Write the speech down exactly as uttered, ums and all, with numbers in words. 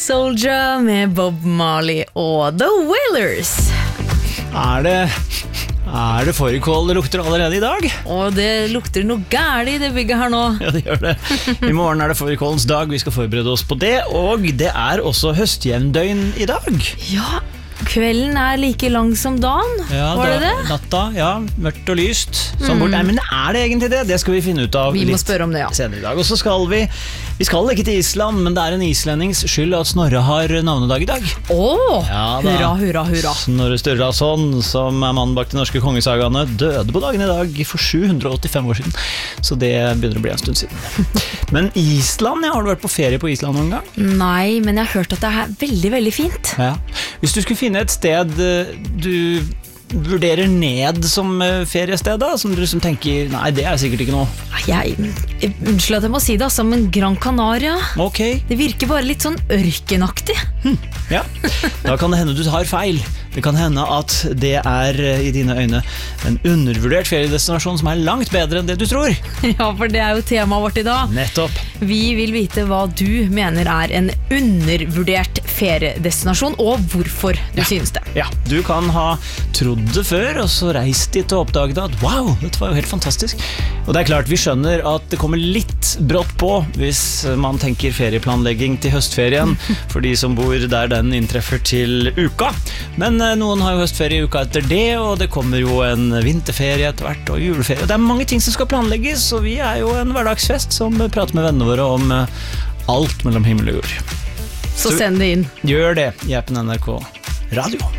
Soldier med Bob Marley og The Wailers. Er det, er det fårikål det lukter allerede i dag? Og det lukter noe gærlig i det bygget her nå. Ja, det gjør det. I morgen er det fårikålens dag, vi skal forberede oss på det. Og det er også høstjevndøgn i dag. Ja, kvelden er like lang som dagen, ja, var det da, det? Natta, ja, mørkt og lyst som bort. Nei, men er det egentlig det? Det skal vi finne ut av Vi må litt spørre om det, ja. senere i dag. Og så skal vi, vi skal ikke til Island, men det er en islendings skyld at Snorre har navnedag i dag. Åh, Ja, da. hurra, hurra, hurra. Snorre Sturlason, som er mannen bak de norske kongesagaene, døde på dagen i dag for sju hundre og åttifem år siden. Så det begynner å bli en stund siden. Men Island, ja, har du vært på ferie på Island noen gang? Nei, men jeg har hørt at det er veldig, veldig fint. Ja. Hvis du skulle finne et sted eh, du vurderer ned som eh, feriested, da, som du liksom tenker, nei, det er sikkert ikke noe. Jeg, unnskyld at jeg må si det, altså, men Gran Canaria, Ok, det virker bare litt sånn ørkenaktig. ja. Da kan det hende du tar feil. Det kan hende at det er eh, i dine øyne en undervurdert feriedestinasjon som er langt bedre enn det du tror. Ja, for det er jo temaet vårt i dag. Nettopp. Vi vil vite hva du mener er en undervurdert feriedestinasjon, og hvorfor du synes det. Ja, du kan ha trodd det før, og så reist dit og oppdaget at wow, dette var jo helt fantastisk. Og det er klart, vi skjønner at det kommer litt brått på hvis man tenker ferieplanlegging til høstferien, for de som bor der den inntreffer til uka. Men eh, noen har jo høstferie uka etter det, og det kommer jo en vinterferie etter hvert, og juleferie. Det er mange ting som skal planlegges, og vi er jo en hverdagsfest som prater med vennene våre om eh, alt mellom himmel og jord. Så send det inn. Gjør det i appen N R K Radio.